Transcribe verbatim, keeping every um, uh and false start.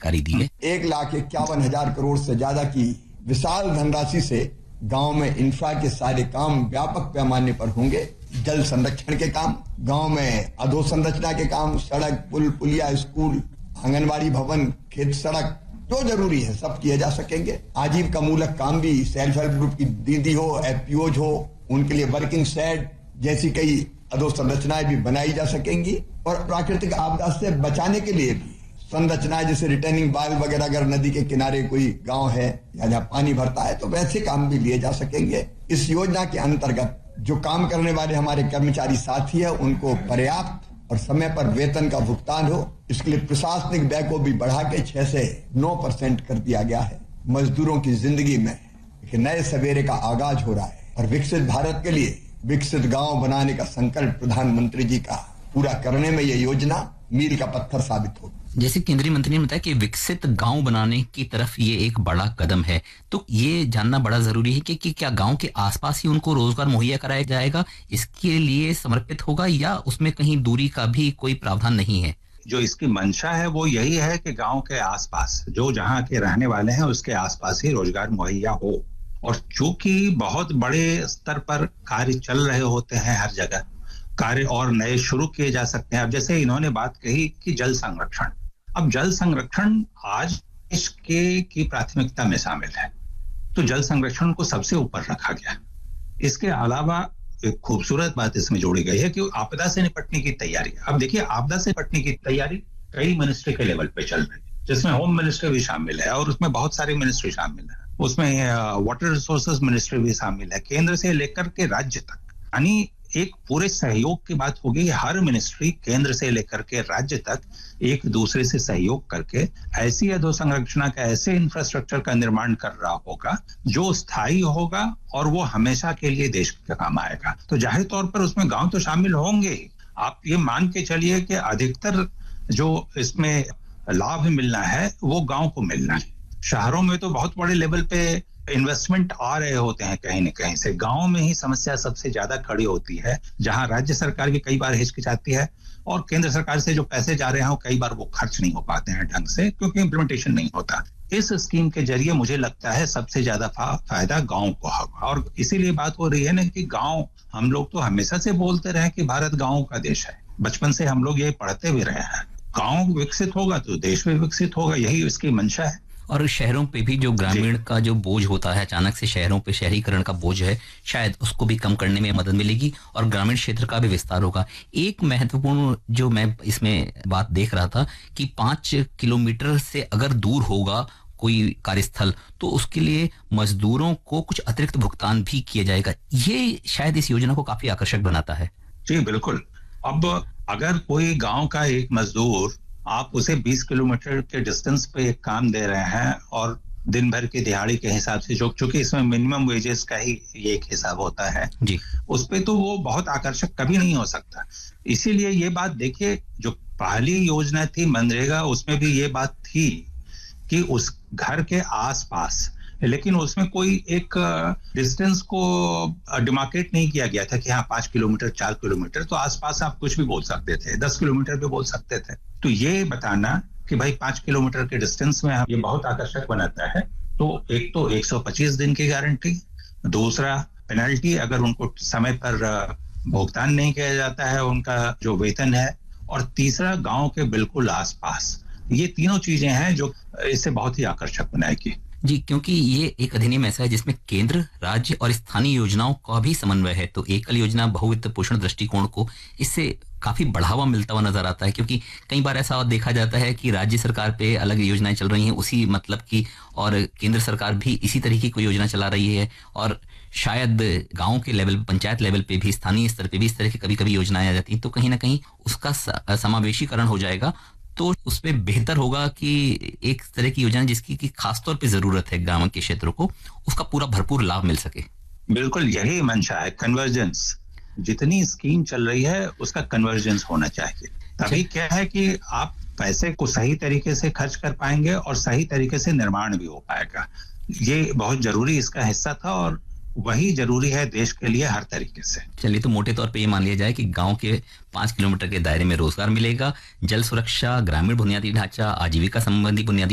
जानकारी दी है। एक लाख इक्यावन हजार करोड़ से ज्यादा की विशाल धनराशि से गांव में इंफ्रा के सारे काम व्यापक पैमाने पर होंगे। जल संरक्षण के काम, गांव में अधोसंरचना के काम, सड़क, पुल, पुलिया, स्कूल, आंगनबाड़ी भवन, खेत सड़क, जो जरूरी है सब किए जा सकेंगे। आजीविका मूलक काम भी, सेल्फ हेल्प ग्रुप की दीदी हो, एफपीओज हो, उनके लिए वर्किंग शेड जैसी कई अधोसंरचनाएं भी बनाई जा सकेंगी। और प्राकृतिक आपदा से बचाने के लिए भी संरचनाएं जैसे रिटर्निंग वाल वगैरह, अगर नदी के किनारे कोई गांव है या जहाँ पानी भरता है तो वैसे काम भी लिए जा सकेंगे। इस योजना के अंतर्गत जो काम करने वाले हमारे कर्मचारी साथी है उनको पर्याप्त और समय पर वेतन का भुगतान हो, इसके लिए प्रशासनिक व्यय को भी बढ़ा के छह से नौ परसेंट कर दिया गया है। मजदूरों की जिंदगी में एक नए सवेरे का आगाज हो रहा है और विकसित भारत के लिए विकसित गांव बनाने का संकल्प प्रधानमंत्री जी का पूरा करने में ये योजना मील का पत्थर साबित होगी। जैसे केंद्रीय मंत्री ने बताया कि विकसित गांव बनाने की तरफ ये एक बड़ा कदम है, तो ये जानना बड़ा जरूरी है कि, कि क्या गांव के आसपास ही उनको रोजगार मुहैया कराया जाएगा, इसके लिए समर्पित होगा या उसमें कहीं दूरी का भी कोई प्रावधान नहीं है? जो इसकी मंशा है वो यही है कि गांव के आसपास जो जहां के रहने वाले हैं उसके आसपास ही रोजगार मुहैया हो। और चूंकि बहुत बड़े स्तर पर कार्य चल रहे होते हैं हर जगह, कार्य और नए शुरू किए जा सकते हैं। अब जैसे इन्होंने बात कही कि जल संरक्षण, अब जल संरक्षण आज देश के की प्राथमिकता में शामिल है, तो जल संरक्षण को सबसे ऊपर रखा गया। इसके अलावा एक खूबसूरत बात इसमें जोड़ी गई है कि आपदा से निपटने की तैयारी। अब देखिए, आपदा से निपटने की तैयारी कई मिनिस्ट्री के लेवल पे चल रही है, जिसमें होम मिनिस्ट्री भी शामिल है और उसमें बहुत सारी मिनिस्ट्री शामिल है, उसमें वाटर रिसोर्सेज मिनिस्ट्री भी शामिल है, केंद्र से लेकर के राज्य तक। यानी एक पूरे सहयोग की बात होगी। हर मिनिस्ट्री केंद्र से लेकर के राज्य तक एक दूसरे से सहयोग करके ऐसी अधोसंरचना का, ऐसे इंफ्रास्ट्रक्चर का निर्माण कर रहा होगा जो स्थायी होगा और वो हमेशा के लिए देश के काम आएगा। तो जाहिर तौर पर उसमें गांव तो शामिल होंगे ही। आप ये मान के चलिए कि अधिकतर जो इसमें लाभ मिलना है वो गांव को मिलना है। शहरों में तो बहुत बड़े लेवल पे इन्वेस्टमेंट आ रहे होते हैं कहीं न कहीं से। गांव में ही समस्या सबसे ज्यादा खड़ी होती है, जहां राज्य सरकार की कई बार हिचकिचाती है और केंद्र सरकार से जो पैसे जा रहे हैं वो कई बार वो खर्च नहीं हो पाते हैं ढंग से, क्योंकि इम्प्लीमेंटेशन नहीं होता। इस स्कीम के जरिए मुझे लगता है सबसे ज्यादा फायदा गांव को होगा। और इसीलिए बात हो रही है ना कि गांव, हम लोग तो हमेशा से बोलते रहे कि भारत गांव का देश है, बचपन से हम लोग ये पढ़ते भी रहे हैं। गांव विकसित होगा तो देश भी विकसित होगा, यही इसकी मंशा है। और शहरों पे भी जो ग्रामीण का जो बोझ होता है, अचानक से शहरों पे शहरीकरण का बोझ है, शायद उसको भी कम करने में मदद मिलेगी और ग्रामीण क्षेत्र का भी विस्तार होगा। एक महत्वपूर्ण जो मैं इसमें बात देख रहा था कि पांच किलोमीटर से अगर दूर होगा कोई कार्यस्थल तो उसके लिए मजदूरों को कुछ अतिरिक्त भुगतान भी किया जाएगा। ये शायद इस योजना को काफी आकर्षक बनाता है। जी बिल्कुल। अब अगर कोई गांव का एक मजदूर, आप उसे बीस किलोमीटर के डिस्टेंस पे एक काम दे रहे हैं और दिन भर की दिहाड़ी के हिसाब से, जो चूंकि इसमें मिनिमम वेजेस का ही एक हिसाब होता है जी, उस पे तो वो बहुत आकर्षक कभी नहीं हो सकता। इसीलिए ये बात देखिए, जो पहली योजना थी मनरेगा, उसमें भी ये बात थी कि उस घर के आसपास, लेकिन उसमें कोई एक डिस्टेंस को डिमार्केट नहीं किया गया था कि हाँ पांच किलोमीटर चार किलोमीटर, तो आसपास आप कुछ भी बोल सकते थे, दस किलोमीटर भी बोल सकते थे। तो ये बताना कि भाई पांच किलोमीटर के डिस्टेंस में ये बहुत आकर्षक बनाता है। तो एक तो एक सौ पच्चीस दिन की गारंटी, दूसरा पेनल्टी अगर उनको समय पर भुगतान नहीं किया जाता है उनका जो वेतन है, और तीसरा गांव के बिल्कुल आसपास। ये तीनों चीजें हैं जो इसे बहुत ही आकर्षक बनाएगी। जी, क्योंकि ये एक अधिनियम ऐसा है जिसमें केंद्र, राज्य और स्थानीय योजनाओं का भी समन्वय है, तो एकल योजना बहुविध पोषण दृष्टिकोण को इससे काफी बढ़ावा मिलता हुआ नजर आता है। क्योंकि कई बार ऐसा देखा जाता है कि राज्य सरकार पे अलग योजनाएं चल रही हैं उसी मतलब की, और केंद्र सरकार भी इसी तरीके की कोई योजना चला रही है, और शायद गांव के लेवल, पंचायत लेवल पे भी, स्थानीय स्तर पे भी इस तरह की कभी कभी योजनाएं आ जाती हैं। तो कहीं ना कहीं उसका समावेशीकरण हो जाएगा तो उसमें बेहतर होगा कि एक तरह की योजना जिसकी की खासतौर पे जरूरत है ग्रामीण के क्षेत्रों को, उसका पूरा भरपूर लाभ मिल सके। बिल्कुल यही मंशा है, कन्वर्जेंस। जितनी स्कीम चल रही है उसका कन्वर्जेंस होना चाहिए, तभी क्या है कि आप पैसे को सही तरीके से खर्च कर पाएंगे और सही तरीके से निर्माण भी हो पाएगा। ये बहुत जरूरी इसका हिस्सा था और वही जरूरी है देश के लिए हर तरीके से। चलिए, तो मोटे तौर पे ये मान लिया जाए कि गांव के पांच किलोमीटर के दायरे में रोजगार मिलेगा, जल सुरक्षा, ग्रामीण बुनियादी ढांचा, आजीविका संबंधी बुनियादी